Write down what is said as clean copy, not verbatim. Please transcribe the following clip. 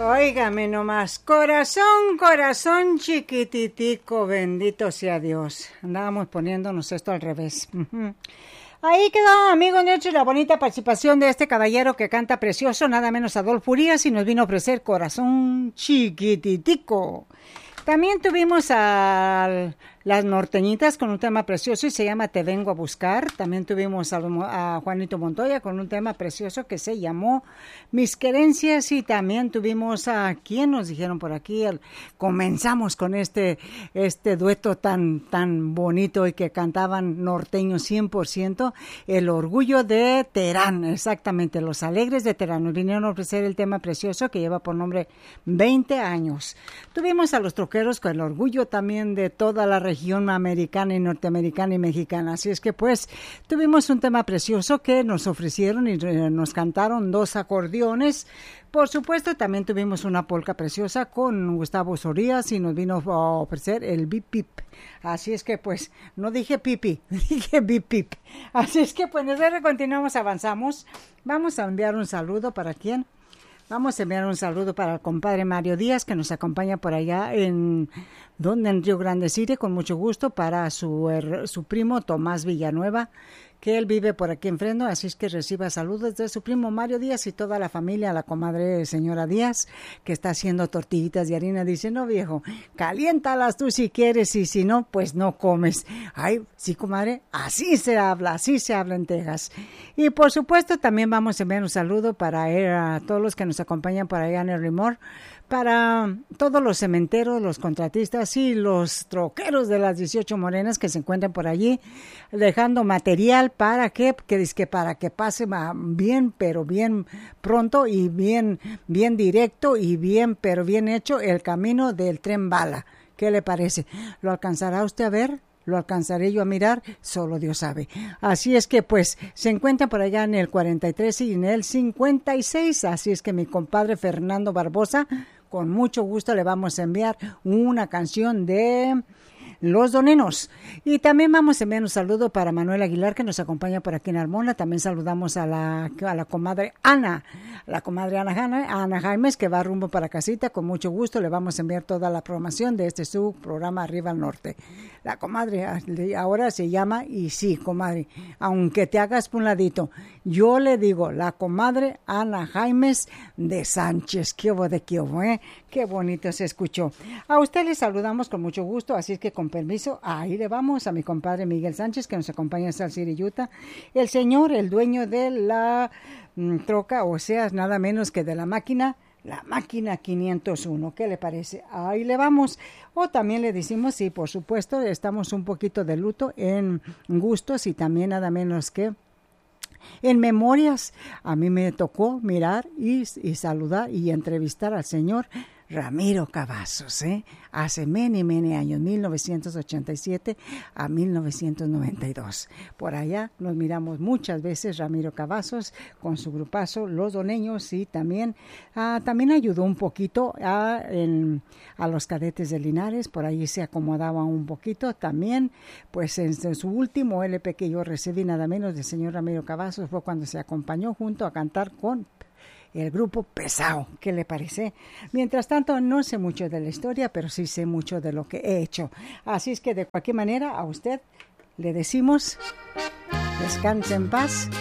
Óigame nomás, corazón, corazón chiquititico, bendito sea Dios. Andábamos poniéndonos esto al revés. Ahí quedó, amigos nuestros, la bonita participación de este caballero que canta precioso, nada menos Adolfo Urias, y nos vino a ofrecer Corazón Chiquititico. También tuvimos a las norteñitas con un tema precioso y se llama Te Vengo a Buscar. También tuvimos a Juanito Montoya con un tema precioso que se llamó Mis Querencias. Y también tuvimos a quien nos dijeron por aquí. Comenzamos con este dueto tan bonito y que cantaban norteños 100%. El Orgullo de Terán, exactamente, Los Alegres de Terán. Nos vinieron a ofrecer el tema precioso que lleva por nombre 20 años. Tuvimos a los troqueros con el orgullo también de toda la región americana y norteamericana y mexicana. Así es que pues tuvimos un tema precioso que nos ofrecieron y nos cantaron dos acordeones. Por supuesto, también tuvimos una polca preciosa con Gustavo Sorías y nos vino a ofrecer el bip bip. Así es que pues, no dije pipi, dije bip bip. Así es que pues, nosotros continuamos, avanzamos. Vamos a enviar un saludo para quién. Vamos a enviar un saludo para el compadre Mario Díaz, que nos acompaña por allá en Río Grande City, con mucho gusto, para su primo Tomás Villanueva, que él vive por aquí enfrente, así es que reciba saludos de su primo Mario Díaz y toda la familia, la comadre señora Díaz, que está haciendo tortillitas de harina. Dice, no viejo, caliéntalas tú si quieres y si no, pues no comes. Ay, sí comadre, así se habla en Texas. Y por supuesto también vamos a enviar un saludo para todos los que nos acompañan por allá en el Rimor, para todos los cementeros, los contratistas y los troqueros de las 18 Morenas que se encuentran por allí, dejando material para que pase bien, pero bien pronto y bien directo y bien, pero bien hecho el camino del Tren Bala. ¿Qué le parece? ¿Lo alcanzará usted a ver? ¿Lo alcanzaré yo a mirar? Solo Dios sabe. Así es que pues se encuentran por allá en el 43 y en el 56. Así es que mi compadre Fernando Barbosa, con mucho gusto le vamos a enviar una canción de Los Donenos. Y también vamos a enviar un saludo para Manuel Aguilar, que nos acompaña por aquí en Armona. También saludamos a la comadre Ana, Ana Jaimes, que va rumbo para casita. Con mucho gusto le vamos a enviar toda la programación de su programa Arriba al Norte. La comadre ahora se llama, y sí, comadre, aunque te hagas por un ladito, yo le digo, la comadre Ana Jaimes de Sánchez. Qué hubo, ¿eh? Qué bonito se escuchó. A usted le saludamos con mucho gusto, así es que con permiso, ahí le vamos a mi compadre Miguel Sánchez, que nos acompaña en Salt City, Utah. El señor, el dueño de la troca, o sea, nada menos que de la máquina 501. ¿Qué le parece? Ahí le vamos. O también le decimos, sí, por supuesto, estamos un poquito de luto en gustos y también nada menos que en memorias. A mí me tocó mirar y saludar y entrevistar al señor Ramiro Cavazos, hace many años, 1987 a 1992. Por allá nos miramos muchas veces Ramiro Cavazos con su grupazo Los Doneños, y también ayudó un poquito a los cadetes de Linares. Por allí se acomodaba un poquito. También, pues en su último LP que yo recibí, nada menos, del señor Ramiro Cavazos, fue cuando se acompañó junto a cantar con el grupo Pesao. ¿Qué le parece? Mientras tanto, no sé mucho de la historia, pero sí sé mucho de lo que he hecho. Así es que de cualquier manera, a usted le decimos, descanse en paz.